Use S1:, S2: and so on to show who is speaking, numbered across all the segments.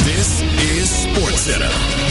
S1: This is SportsCenter.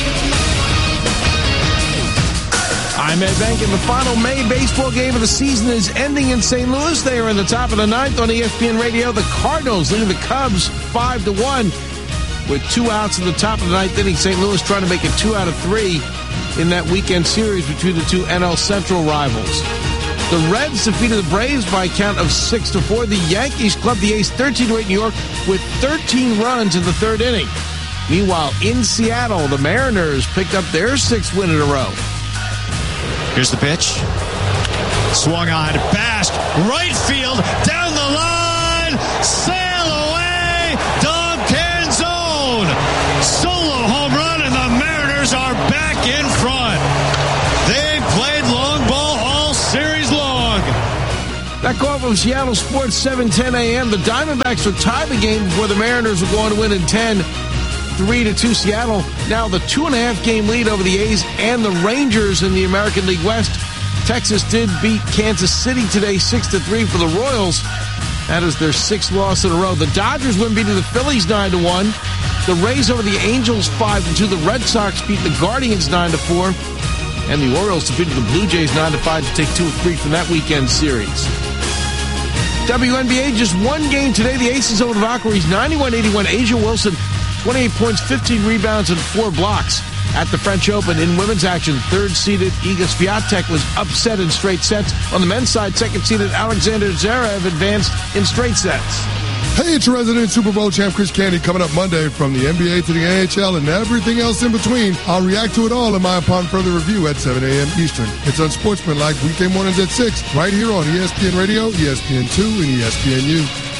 S2: I'm Ed Bankin. The final May baseball game of the season is ending in St. Louis. They are in the top of the ninth on ESPN Radio. The Cardinals leading the Cubs 5-1 with 2 outs in the top of the ninth inning. St. Louis trying to make it 2 out of 3 in that weekend series between the two NL Central rivals. The Reds defeated the Braves by a count of 6-4. The Yankees clubbed the A's 13-8 New York with 13 runs in the third inning. Meanwhile, in Seattle, the Mariners picked up their 6th win in a row.
S3: Here's the pitch. Swung on, bashed, right field, down the line, sail away, Dom Canzone. Solo home run, and the Mariners are back in front. They've played long ball all series long.
S2: That call from Seattle Sports, 7:10 a.m. The Diamondbacks would tie the game before the Mariners were going to win in 10. 3-2 Seattle. Now the 2.5-game lead over the A's and the Rangers in the American League West. Texas did beat Kansas City today 6-3 for the Royals. That is their 6th loss in a row. The Dodgers win beating the Phillies 9-1. The Rays over the Angels 5-2. The Red Sox beat the Guardians 9-4. And the Orioles defeated the Blue Jays 9-5 to take 2 of 3 from that weekend series. WNBA, just one game today. The Aces over the Valkyries 91-81. Asia Wilson, 28 points, 15 rebounds, and 4 blocks at the French Open. In women's action, third-seeded Iga Swiatek was upset in straight sets. On the men's side, second-seeded Alexander Zverev advanced in straight sets.
S4: Hey, it's your resident Super Bowl champ Chris Candy coming up Monday from the NBA to the NHL and everything else in between. I'll react to it all in my Upon Further review at 7 a.m. Eastern. It's Unsportsmanlike weekday mornings at 6 right here on ESPN Radio, ESPN2, and ESPNU.